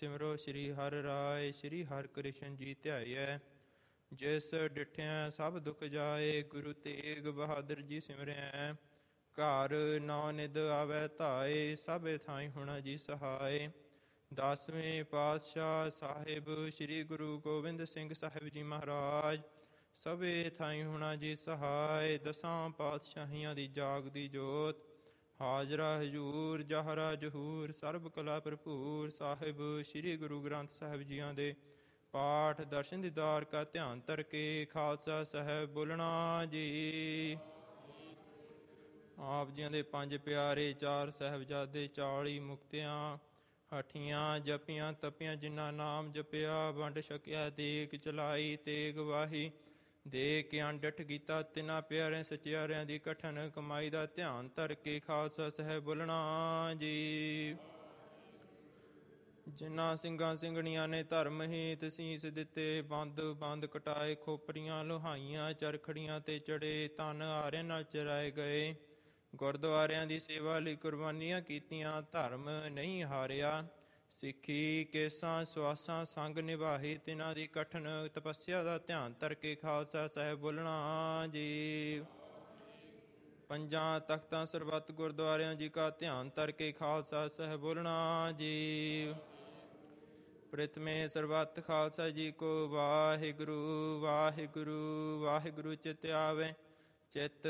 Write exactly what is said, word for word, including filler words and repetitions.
ਸਿਮਰੋ ਸ੍ਰੀ ਹਰਿ ਰਾਇ, ਸ੍ਰੀ ਹਰਿ ਕ੍ਰਿਸ਼ਨ ਜੀ ਧਿਆਇਐ। ਜਿਸ ਡਿਠਿਆ ਸਭ ਦੁਖ ਜਾਏ, ਗੁਰੂ ਤੇਗ ਬਹਾਦਰ ਜੀ ਸਿਮਰਿਐ। ਘਰ ਨੌ ਨਿਧ ਆਵੈ ਧਾਏ, ਸਭ ਥਾਈ ਹੋਣਾ ਜੀ ਸਹਾਏ। ਦਸਵੇਂ ਪਾਤਸ਼ਾਹ ਸਾਹਿਬ ਸ੍ਰੀ ਗੁਰੂ ਗੋਬਿੰਦ ਸਿੰਘ ਸਾਹਿਬ ਜੀ ਮਹਾਰਾਜ, ਸਭੇ ਥਾਈ ਹੋਣਾ ਜੀ ਸਹਾਏ। ਦਸਾਂ ਪਾਤਸ਼ਾਹੀਆਂ ਦੀ ਜਾਗਦੀ ਜੋਤ, ਹਾਜ਼ਰਾ ਹਜ਼ੂਰ ਜਹਰਾ ਜਹੂਰ, ਸਰਬ ਕਲਾ ਭਰਪੂਰ ਸਾਹਿਬ ਸ੍ਰੀ ਗੁਰੂ ਗ੍ਰੰਥ ਸਾਹਿਬ ਜੀਆਂ ਦੇ ਪਾਠ ਦਰਸ਼ਨ ਦੀਦਾਰ ਕਾ ਧਿਆਨ ਧਰ ਕੇ ਖਾਲਸਾ ਸਾਹਿਬ ਬੋਲਣਾ ਜੀ। ਆਪ ਜੀਆਂ ਦੇ ਪੰਜ ਪਿਆਰੇ, ਚਾਰ ਸਾਹਿਬਜ਼ਾਦੇ, ਚਾਲੀ ਮੁਕਤਿਆਂ, ਹਠੀਆਂ ਜਪੀਆਂ ਤਪੀਆਂ, ਜਿਨ੍ਹਾਂ ਨਾਮ ਜਪਿਆ ਵੰਡ ਛਕਿਆ, ਦੇਗ ਚਲਾਈ ਤੇਗ ਵਾਹੀ, ਦੇ ਕੇ ਅੰਡਠ ਕੀਤਾ ਤਿੰਨਾਂ ਪਿਆਰਿਆਂ ਸਚਿਆਰਿਆਂ ਦੀ ਕਠਨ ਕਮਾਈ ਦਾ ਧਿਆਨ ਧਰ ਕੇ ਖਾਲਸਾ ਸਾਹਿਬ ਬੋਲਣਾ ਜੀ। ਜਿਨ੍ਹਾਂ ਸਿੰਘਾਂ ਸਿੰਘਣੀਆਂ ਨੇ ਧਰਮ ਹੀਤ ਸੀਸ ਦਿੱਤੇ, ਬੰਦ ਬੰਦ ਕਟਾਏ, ਖੋਪਰੀਆਂ ਲੋਹਾਈਆਂ, ਚਰਖੜੀਆਂ ਤੇ ਚੜੇ, ਧਨ ਹਾਰਿਆਂ ਨਾਲ ਚਰਾਏ ਗਏ। ਗੁਰਦੁਆਰਿਆਂ ਦੀ ਸੇਵਾ ਲਈ ਕੁਰਬਾਨੀਆਂ ਕੀਤੀਆਂ, ਧਰਮ ਨਹੀਂ ਹਾਰਿਆ। ਸਿੱਖੀ ਕੇਸਾਂ ਸਵਾਸਾਂ ਸੰਗ ਨਿਭਾਹੀ, ਤਿਨਾਂ ਦੀ ਕਠਨ ਤਪੱਸਿਆ ਦਾ ਧਿਆਨ ਧਰ ਕੇ ਖਾਲਸਾ ਸਾਹਿਬ ਬੋਲਣਾ ਜੀ। ਪੰਜਾਂ ਤਖਤਾਂ ਸਰਬੱਤ ਗੁਰਦੁਆਰਿਆਂ ਜੀ ਕਾ ਧਿਆਨ ਧਰ ਕੇ ਖਾਲਸਾ ਸਾਹਿਬ ਬੋਲਣਾ ਜੀ। ਪ੍ਰਿਥਮੇ ਸਰਬੱਤ ਖਾਲਸਾ ਜੀ ਕੋ ਵਾਹਿਗੁਰੂ ਵਾਹਿਗੁਰੂ ਵਾਹਿਗੁਰੂ ਚਿਤ ਆਵੇ, ਚਿਤ